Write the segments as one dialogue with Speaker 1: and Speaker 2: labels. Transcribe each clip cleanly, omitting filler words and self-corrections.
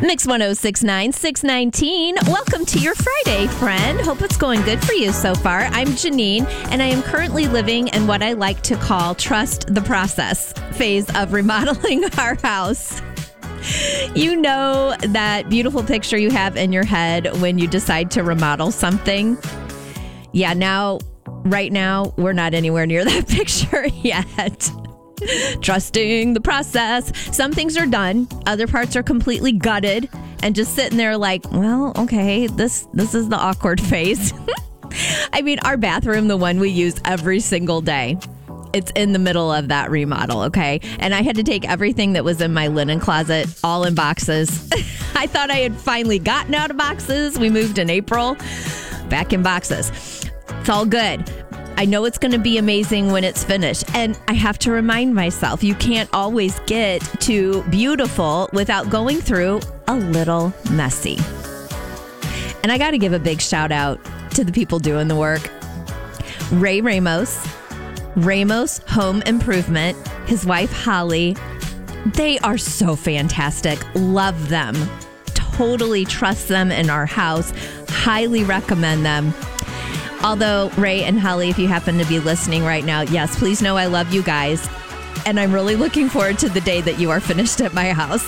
Speaker 1: Mix 1069, 619. Welcome to your Friday, friend. Hope it's going good for you so far. I'm Janine, and I am currently living in what I like to call trust the process phase of remodeling our house. You know that beautiful picture you have in your head when you decide to remodel something? Yeah, right now, we're not anywhere near that picture yet. Trusting the process. Some things are done. Other parts are completely gutted and just sitting there like, well, okay, this is the awkward phase. I mean, our bathroom, the one we use every single day, it's in the middle of that remodel, okay? And I had to take everything that was in my linen closet, all in boxes. I thought I had finally gotten out of boxes. We moved in April. Back in boxes. It's all good. I know it's going to be amazing when it's finished. And I have to remind myself, you can't always get to beautiful without going through a little messy. And I got to give a big shout out to the people doing the work. Ray Ramos Home Improvement, his wife Holly. They are so fantastic. Love them. Totally trust them in our house. Highly recommend them. Although, Ray and Holly, if you happen to be listening right now, yes, please know I love you guys. And I'm really looking forward to the day that you are finished at my house.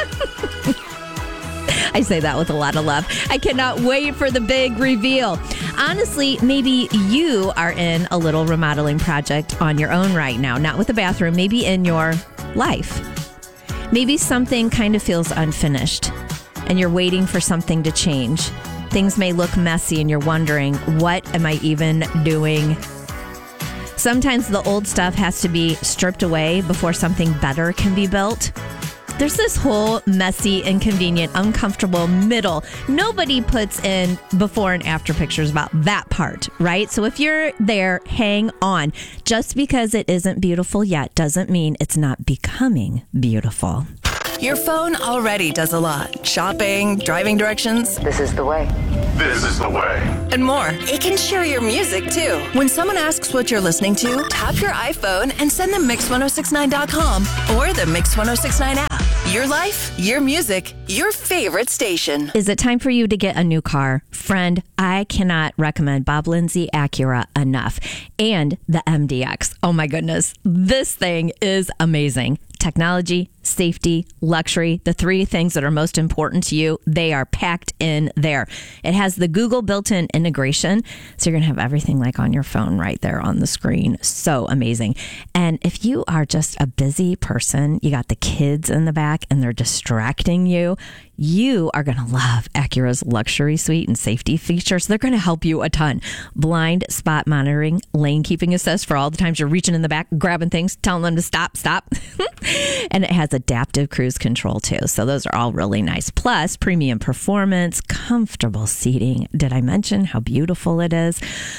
Speaker 1: I say that with a lot of love. I cannot wait for the big reveal. Honestly, maybe you are in a little remodeling project on your own right now, not with the bathroom, maybe in your life. Maybe something kind of feels unfinished and you're waiting for something to change. Things may look messy and you're wondering, what am I even doing? Sometimes the old stuff has to be stripped away before something better can be built. There's this whole messy, inconvenient, uncomfortable middle. Nobody puts in before and after pictures about that part, right? So if you're there, hang on. Just because it isn't beautiful yet doesn't mean it's not becoming beautiful.
Speaker 2: Your phone already does a lot. Shopping, driving directions.
Speaker 3: This is the way.
Speaker 4: This is the way.
Speaker 2: And more. It can share your music, too. When someone asks what you're listening to, tap your iPhone and send them mix1069.com or the Mix 1069 app. Your life, your music, your favorite station.
Speaker 1: Is it time for you to get a new car? Friend, I cannot recommend Bob Lindsay Acura enough. And the MDX. Oh my goodness. This thing is amazing. Technology, safety, luxury, the three things that are most important to you, they are packed in there. It has the Google built-in integration, so you're going to have everything like on your phone right there on the screen. So amazing. And if you are just a busy person, you got the kids in the back and they're distracting you, you are going to love Acura's luxury suite and safety features. They're going to help you a ton. Blind spot monitoring, lane keeping assist for all the times you're reaching in the back, grabbing things, telling them to stop. And it has adaptive cruise control too. So those are all really nice. Plus premium performance, comfortable seating. Did I mention how beautiful it is?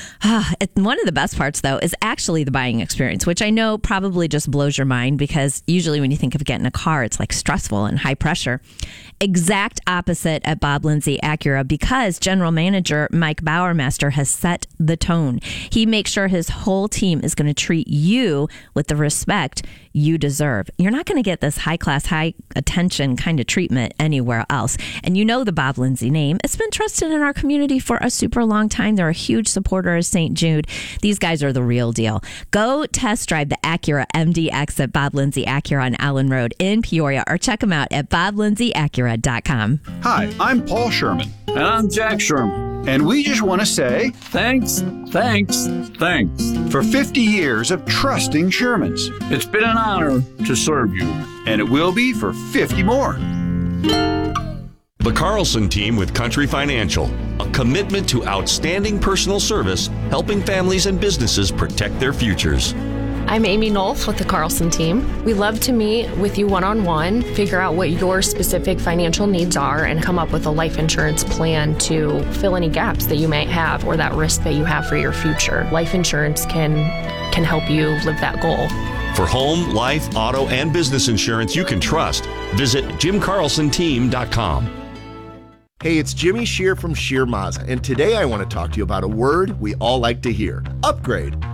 Speaker 1: One of the best parts though is actually the buying experience, which I know probably just blows your mind because usually when you think of getting a car, it's like stressful and high pressure. Exact opposite at Bob Lindsay Acura because General Manager Mike Bowermaster has set the tone. He makes sure his whole team is going to treat you with the respect you deserve. You're not going to get this high class, high attention kind of treatment anywhere else. And you know the Bob Lindsay name. It's been trusted in our community for a super long time. They're a huge supporter of St. Jude. These guys are the real deal. Go test drive the Acura MDX at Bob Lindsay Acura on Allen Road in Peoria or check them out at BobLindsayAcura.com.
Speaker 5: Hi, I'm Paul Sherman.
Speaker 6: And I'm Jack Sherman.
Speaker 5: And we just want to say
Speaker 6: thanks
Speaker 5: for 50 years of trusting Shermans.
Speaker 6: It's been an honor to serve you.
Speaker 5: And it will be for 50 more.
Speaker 4: The Carlson Team with Country Financial, a commitment to outstanding personal service, helping families and businesses protect their futures.
Speaker 7: I'm Amy Nolf with the Carlson Team. We love to meet with you one-on-one, figure out what your specific financial needs are, and come up with a life insurance plan to fill any gaps that you might have or that risk that you have for your future. Life insurance can help you live that goal.
Speaker 4: For home, life, auto, and business insurance you can trust, visit JimCarlsonTeam.com.
Speaker 8: Hey, it's Jimmy Shear from Shear Mazda, and today I want to talk to you about a word we all like to hear: upgrade.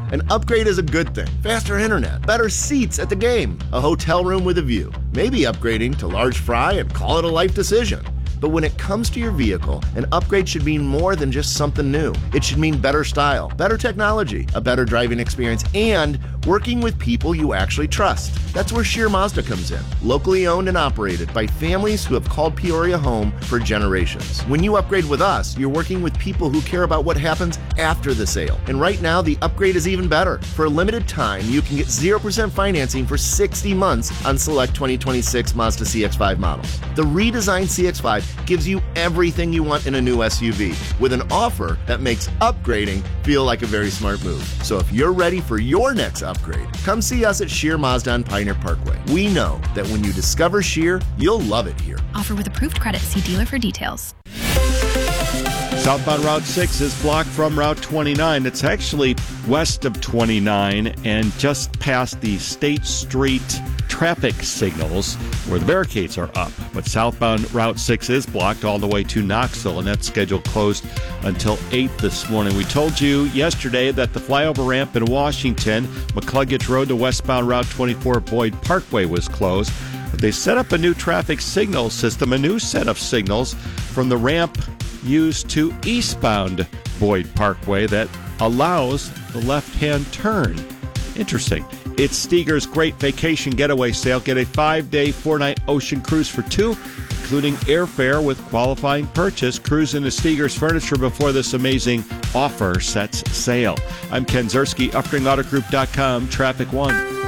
Speaker 8: An upgrade is a good thing. Faster internet, better seats at the game, a hotel room with a view. Maybe upgrading to large fry and call it a life decision. But when it comes to your vehicle, an upgrade should mean more than just something new. It should mean better style, better technology, a better driving experience, and working with people you actually trust. That's where Scheer Mazda comes in. Locally owned and operated by families who have called Peoria home for generations. When you upgrade with us, you're working with people who care about what happens after the sale. And right now, the upgrade is even better. For a limited time, you can get 0% financing for 60 months on select 2026 Mazda CX-5 models. The redesigned CX-5 gives you everything you want in a new SUV with an offer that makes upgrading feel like a very smart move. So if you're ready for your next upgrade, come see us at Scheer Mazda on Pioneer Parkway. We know that when you discover Scheer, you'll love it here.
Speaker 3: Offer with approved credit. See dealer for details.
Speaker 9: Southbound Route 6 is blocked from Route 29. It's actually west of 29 and just past the State Street traffic signals where the barricades are up. But southbound Route 6 is blocked all the way to Knoxville, and that's scheduled closed until 8 this morning. We told you yesterday that the flyover ramp in Washington, McCluggage Road to westbound Route 24 Boyd Parkway was closed. But they set up a new traffic signal system, a new set of signals from the ramp used to eastbound Boyd Parkway that allows the left-hand turn. Interesting. It's Steger's Great Vacation Getaway Sale. Get a 5-day, 4-night ocean cruise for two, including airfare with qualifying purchase. Cruise into Steger's Furniture before this amazing offer sets sail. I'm Ken Zerski, UpringAutoGroup.com, Traffic One.